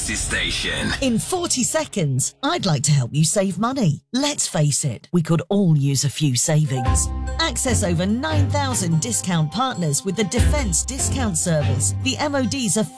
services station. In 40 seconds, I'd like to help you save money. Let's face it, we could all use a few savings. Access over 9,000 discount partners with the Defence Discount Service, the MOD's